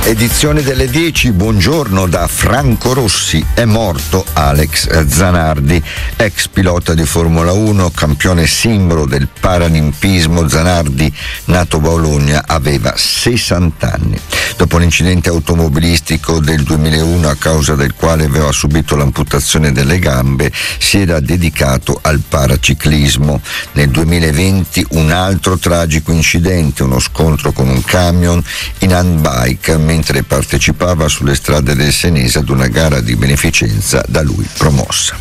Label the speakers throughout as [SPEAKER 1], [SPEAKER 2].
[SPEAKER 1] Edizione delle 10, buongiorno da Franco Rossi. È morto Alex Zanardi, ex pilota di Formula 1, campione simbolo del paralimpismo. Zanardi, nato a Bologna, aveva 60 anni. Dopo l'incidente automobilistico del 2001, a causa del quale aveva subito l'amputazione delle gambe, si era dedicato al paraciclismo. Nel 2020 un altro tragico incidente, uno scontro con un camion in handbike mentre partecipava sulle strade del Senese ad una gara di beneficenza da lui promossa.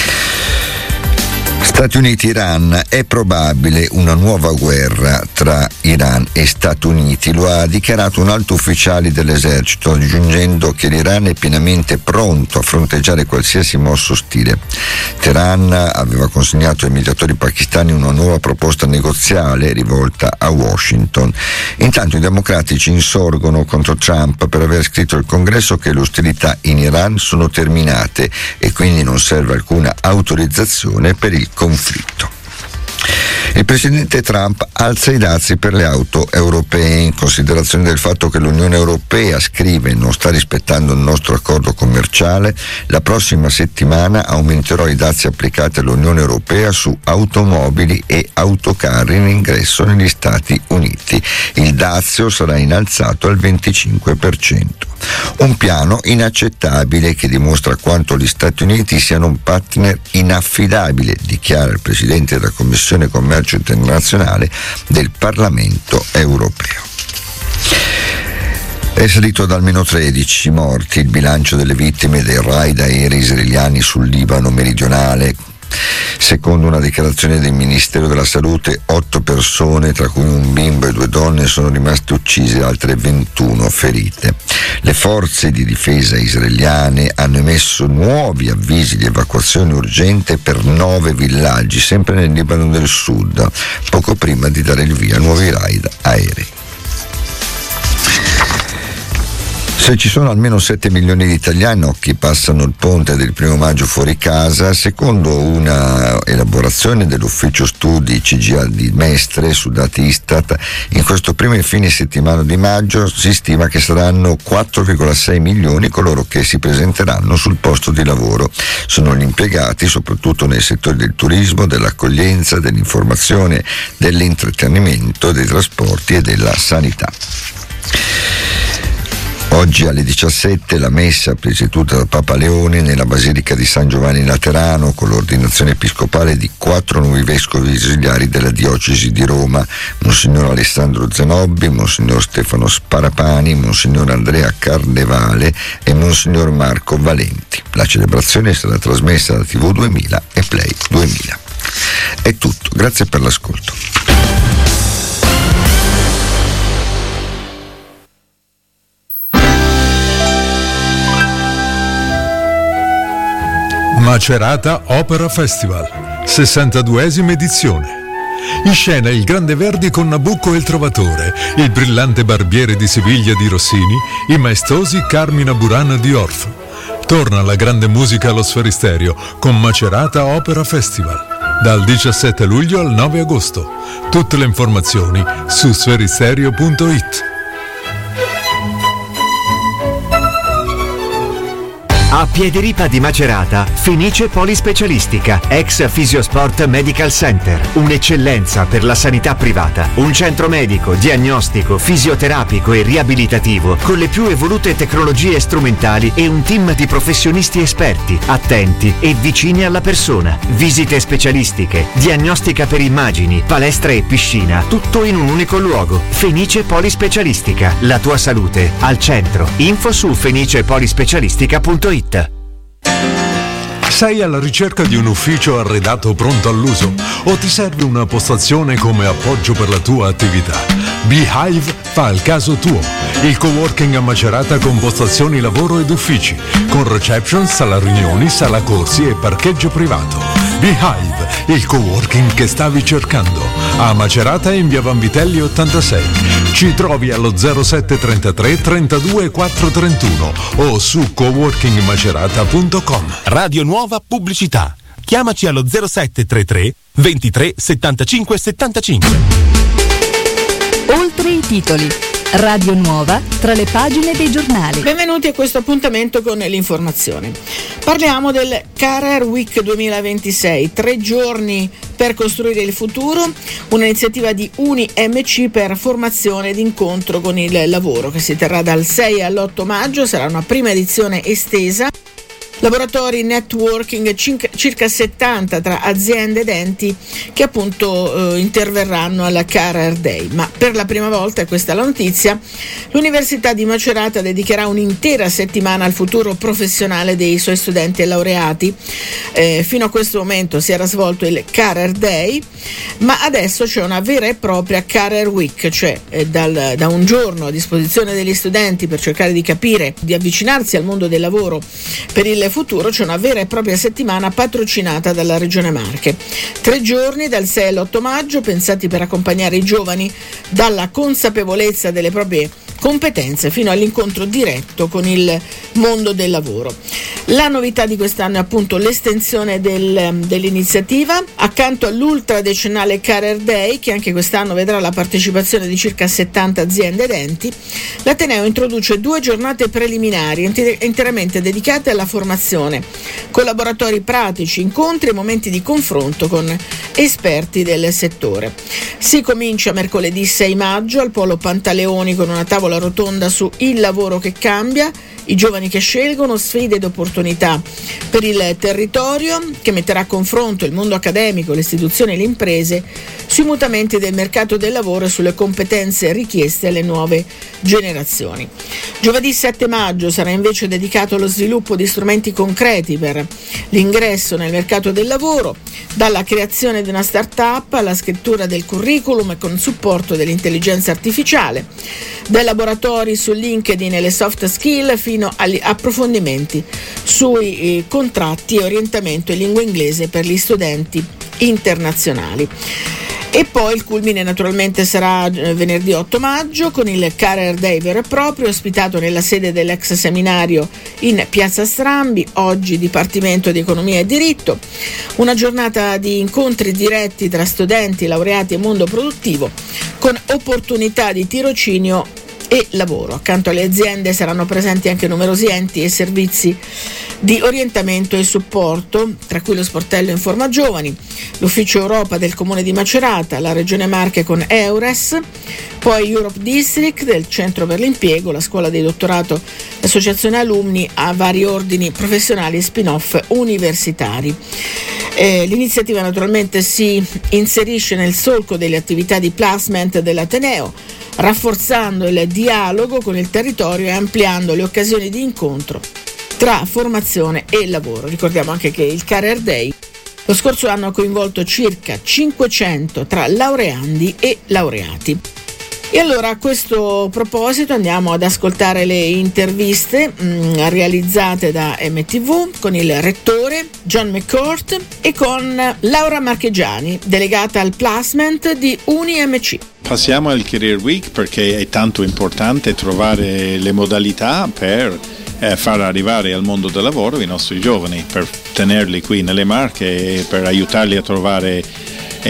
[SPEAKER 1] Stati Uniti-Iran, è probabile una nuova guerra tra Iran e Stati Uniti, lo ha dichiarato un alto ufficiale dell'esercito, aggiungendo che l'Iran è pienamente pronto a fronteggiare qualsiasi mossa ostile. Teheran aveva consegnato ai mediatori pakistani una nuova proposta negoziale rivolta a Washington. Intanto i democratici insorgono contro Trump per aver scritto al Congresso che le ostilità in Iran sono terminate e quindi non serve alcuna autorizzazione per il conflitto. Il presidente Trump alza i dazi per le auto europee in considerazione del fatto che l'Unione Europea, scrive, non sta rispettando il nostro accordo commerciale. La prossima settimana aumenterò i dazi applicati all'Unione Europea su automobili e autocar in ingresso negli Stati Uniti. Il dazio sarà innalzato al 25%. Un piano inaccettabile che dimostra quanto gli Stati Uniti siano un partner inaffidabile, dichiara il presidente della Commissione Commercio Internazionale del Parlamento Europeo. È salito da almeno 13 morti il bilancio delle vittime dei raid aerei israeliani sul Libano meridionale. Secondo una dichiarazione del Ministero della Salute, 8 persone, tra cui un bimbo e 2 donne, sono rimaste uccise e altre 21 ferite. Le forze di difesa israeliane hanno emesso nuovi avvisi di evacuazione urgente per 9 villaggi, sempre nel Libano del Sud, poco prima di dare il via a nuovi raid aerei. Se ci sono almeno 7 milioni di italiani che passano il ponte del 1 maggio fuori casa, secondo una elaborazione dell'ufficio studi CGA di Mestre su dati Istat, in questo primo fine settimana di maggio si stima che saranno 4,6 milioni coloro che si presenteranno sul posto di lavoro. Sono gli impiegati soprattutto nei settori del turismo, dell'accoglienza, dell'informazione, dell'intrattenimento, dei trasporti e della sanità. Oggi alle 17 la messa presieduta da Papa Leone nella Basilica di San Giovanni Laterano con l'ordinazione episcopale di 4 nuovi vescovi ausiliari della diocesi di Roma, Monsignor Alessandro Zanobbi, Monsignor Stefano Sparapani, Monsignor Andrea Carnevale e Monsignor Marco Valenti. La celebrazione sarà trasmessa da TV 2000 e Play 2000. È tutto, grazie per l'ascolto.
[SPEAKER 2] Macerata Opera Festival, 62esima edizione. In scena il Grande Verdi con Nabucco e il Trovatore, il brillante Barbiere di Siviglia di Rossini, i maestosi Carmina Burana di Orff. Torna la grande musica allo Sferisterio con Macerata Opera Festival, dal 17 luglio al 9 agosto. Tutte le informazioni su sferisterio.it.
[SPEAKER 3] A Piediripa di Macerata, Fenice Polispecialistica, ex Fisiosport Medical Center, un'eccellenza per la sanità privata, un centro medico, diagnostico, fisioterapico e riabilitativo con le più evolute tecnologie strumentali e un team di professionisti esperti, attenti e vicini alla persona. Visite specialistiche, diagnostica per immagini, palestra e piscina, tutto in un unico luogo. Fenice Polispecialistica, la tua salute al centro. Info su fenicepolispecialistica.it.
[SPEAKER 2] Sei alla ricerca di un ufficio arredato pronto all'uso o ti serve una postazione come appoggio per la tua attività? Beehive fa il caso tuo. Il coworking a Macerata con postazioni lavoro ed uffici, con reception, sala riunioni, sala corsi e parcheggio privato. Beehive, il coworking che stavi cercando. A Macerata in via Vanvitelli 86. Ci trovi allo 0733 32 431 o su coworkingmacerata.com.
[SPEAKER 4] Radio Nuova Pubblicità. Chiamaci allo 0733 23 75 75.
[SPEAKER 5] Oltre i titoli. Radio Nuova tra le pagine dei giornali.
[SPEAKER 6] Benvenuti a questo appuntamento con l'informazione. Parliamo del Career Week 2026, 3 giorni per costruire il futuro, un'iniziativa di UniMC per formazione ed incontro con il lavoro che si terrà dal 6 all'8 maggio, sarà una prima edizione estesa. Laboratori networking, circa 70 tra aziende ed enti che appunto interverranno alla Career Day. Ma per la prima volta, e questa è la notizia, l'Università di Macerata dedicherà un'intera settimana al futuro professionale dei suoi studenti e laureati. Fino a questo momento si era svolto il Career Day, ma adesso c'è una vera e propria Career Week, cioè da un giorno a disposizione degli studenti per cercare di capire, di avvicinarsi al mondo del lavoro per il futuro. C'è una vera e propria settimana patrocinata dalla Regione Marche. 3 giorni dal 6 all'8 maggio pensati per accompagnare i giovani dalla consapevolezza delle proprie competenze fino all'incontro diretto con il mondo del lavoro. La novità di quest'anno è appunto l'estensione dell'iniziativa. Accanto all'ultra decennale Career Day, che anche quest'anno vedrà la partecipazione di circa 70 aziende ed enti, l'Ateneo introduce 2 giornate preliminari interamente dedicate alla formazione, con laboratori pratici, incontri e momenti di confronto con esperti del settore. Si comincia mercoledì 6 maggio al Polo Pantaleoni con una tavola rotonda su il lavoro che cambia, i giovani che scelgono, sfide ed opportunità per il territorio, che metterà a confronto il mondo accademico, le istituzioni e le imprese sui mutamenti del mercato del lavoro e sulle competenze richieste alle nuove generazioni. Giovedì 7 maggio sarà invece dedicato allo sviluppo di strumenti concreti per l'ingresso nel mercato del lavoro, dalla creazione di una start-up alla scrittura del curriculum e con supporto dell'intelligenza artificiale, dai laboratori su LinkedIn e le soft skill fino agli approfondimenti sui contratti e orientamento in lingua inglese per gli studenti internazionali. E poi il culmine naturalmente sarà venerdì 8 maggio con il Career Day vero e proprio, ospitato nella sede dell'ex seminario in Piazza Strambi, oggi Dipartimento di Economia e Diritto. Una giornata di incontri diretti tra studenti, laureati e mondo produttivo, con opportunità di tirocinio e lavoro. Accanto alle aziende saranno presenti anche numerosi enti e servizi di orientamento e supporto, tra cui lo sportello Informa Giovani, l'Ufficio Europa del Comune di Macerata, la Regione Marche con Eures, poi Europe District del Centro per l'Impiego, la Scuola di Dottorato, l'Associazione Alumni a vari ordini professionali e spin-off universitari. L'iniziativa naturalmente si inserisce nel solco delle attività di placement dell'Ateneo, rafforzando il dialogo con il territorio e ampliando le occasioni di incontro tra formazione e lavoro. Ricordiamo anche che il Career Day lo scorso anno ha coinvolto circa 500 tra laureandi e laureati. E allora a questo proposito andiamo ad ascoltare le interviste realizzate da MTV con il rettore John McCourt e con Laura Marchegiani, delegata al placement di UniMC.
[SPEAKER 7] Passiamo al Career Week perché è tanto importante trovare le modalità per far arrivare al mondo del lavoro i nostri giovani, per tenerli qui nelle Marche e per aiutarli a trovare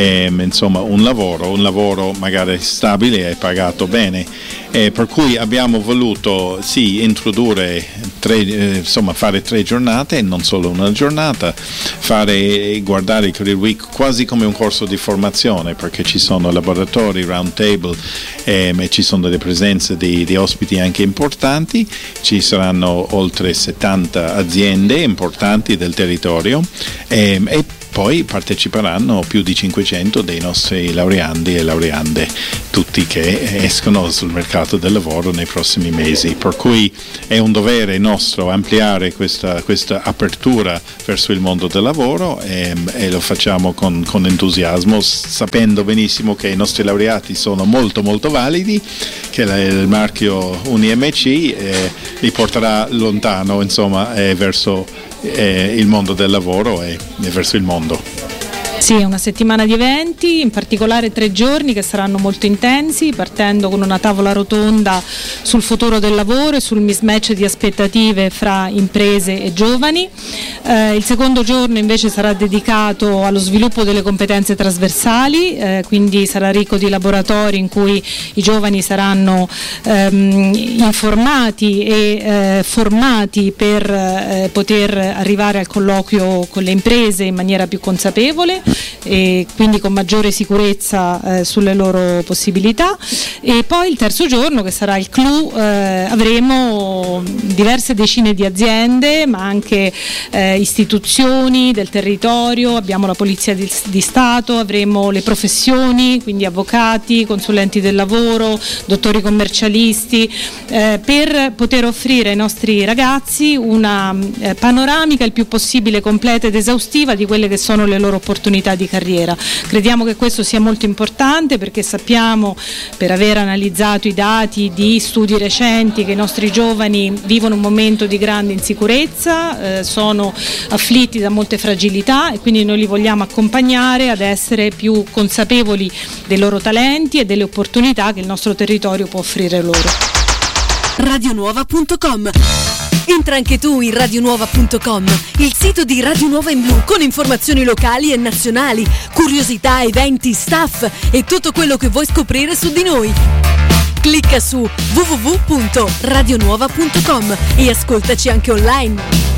[SPEAKER 7] un lavoro magari stabile e pagato bene. Per cui abbiamo voluto introdurre fare 3 giornate, non solo una giornata, guardare il Career Week quasi come un corso di formazione, perché ci sono laboratori, round table, e ci sono delle presenze di ospiti anche importanti. Ci saranno oltre 70 aziende importanti del territorio e poi parteciperanno più di 500 dei nostri laureandi e laureande, tutti che escono sul mercato del lavoro nei prossimi mesi. Per cui è un dovere nostro ampliare questa apertura verso il mondo del lavoro e lo facciamo con entusiasmo, sapendo benissimo che i nostri laureati sono molto molto validi, che il marchio UniMC li porterà lontano verso il mondo del lavoro e verso il mondo.
[SPEAKER 8] Sì, una settimana di eventi, in particolare 3 giorni che saranno molto intensi, partendo con una tavola rotonda sul futuro del lavoro e sul mismatch di aspettative fra imprese e giovani. Il secondo giorno invece sarà dedicato allo sviluppo delle competenze trasversali, quindi sarà ricco di laboratori in cui i giovani saranno informati e formati per poter arrivare al colloquio con le imprese in maniera più consapevole e quindi con maggiore sicurezza sulle loro possibilità. E poi il terzo giorno, che sarà il clou, avremo diverse decine di aziende ma anche istituzioni del territorio, abbiamo la Polizia di Stato, avremo le professioni, quindi avvocati, consulenti del lavoro, dottori commercialisti, per poter offrire ai nostri ragazzi una panoramica il più possibile completa ed esaustiva di quelle che sono le loro opportunità di carriera. Crediamo che questo sia molto importante perché sappiamo, per aver analizzato i dati di studi recenti, che i nostri giovani vivono un momento di grande insicurezza, sono afflitti da molte fragilità e quindi noi li vogliamo accompagnare ad essere più consapevoli dei loro talenti e delle opportunità che il nostro territorio può offrire loro.
[SPEAKER 9] Radionuova.com. Entra anche tu in radionuova.com, il sito di Radio Nuova in Blu, con informazioni locali e nazionali, curiosità, eventi, staff e tutto quello che vuoi scoprire su di noi. Clicca su www.radionuova.com e ascoltaci anche online.